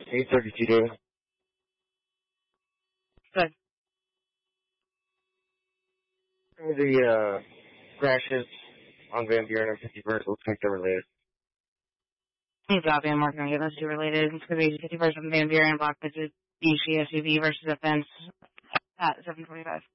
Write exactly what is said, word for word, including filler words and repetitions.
eight thirty-two, David. Good. The, uh, crashes on Van Buren and fifty-first looks like they're related. Hey, Bobby, I'm working on it. Those two related. It's going to be fifty-first on Van Buren, Block Bitches, B C S U V versus Offense at seven twenty-five.